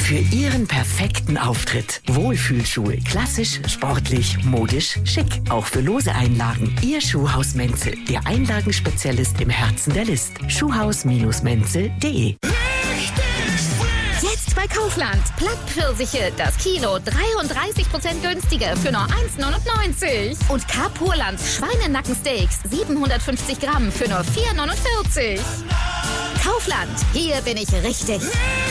für Ihren perfekten Auftritt. Wohlfühlschuhe, klassisch, sportlich, modisch, schick. Auch für lose Einlagen. Ihr Schuhhaus Menze, der Einlagenspezialist im Herzen der List. Schuhhaus-menze.de. Jetzt bei Kaufland. Plattpfirsiche, das Kilo 33% günstiger für nur 1,99. Und Kapurland Schweinenackensteaks 750 Gramm für nur 4,49. Kaufland, hier bin ich richtig.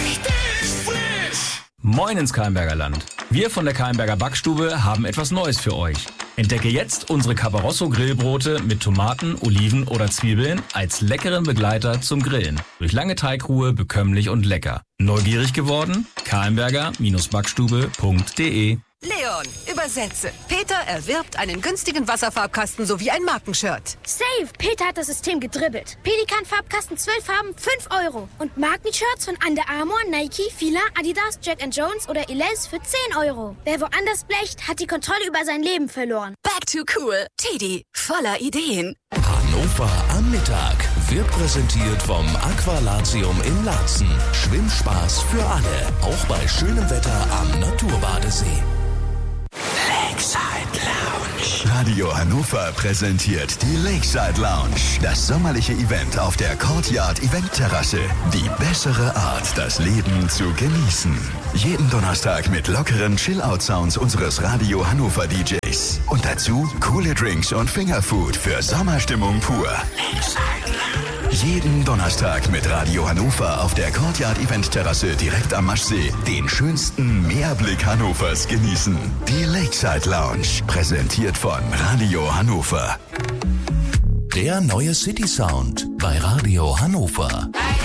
Moin ins Keimberger Land. Wir von der Keimberger Backstube haben etwas Neues für euch. Entdecke jetzt unsere Cabarosso-Grillbrote mit Tomaten, Oliven oder Zwiebeln als leckeren Begleiter zum Grillen. Durch lange Teigruhe bekömmlich und lecker. Neugierig geworden? keimberger-backstube.de. Leon, übersetze. Peter erwirbt einen günstigen Wasserfarbkasten sowie ein Markenshirt. Safe! Peter hat das System gedribbelt. Pelikan-Farbkasten 12 Farben, 5 €. Und Markenshirts von Under Armour, Nike, Fila, Adidas, Jack & Jones oder Elize für 10 €. Wer woanders blecht, hat die Kontrolle über sein Leben verloren. Back to cool. Teddy, voller Ideen. Hannover am Mittag wird präsentiert vom Aqualatium in Laatzen. Schwimmspaß für alle, auch bei schönem Wetter am Naturbadesee. Lakeside Lounge. Radio Hannover präsentiert die Lakeside Lounge. Das sommerliche Event auf der Courtyard Eventterrasse. Die bessere Art, das Leben zu genießen. Jeden Donnerstag mit lockeren Chill-Out-Sounds unseres Radio Hannover DJs. Und dazu coole Drinks und Fingerfood für Sommerstimmung pur. Lakeside Lounge. Jeden Donnerstag mit Radio Hannover auf der Courtyard Event-Terrasse direkt am Maschsee den schönsten Meerblick Hannovers genießen. Die Lakeside Lounge, präsentiert von Radio Hannover. Der neue City Sound bei Radio Hannover.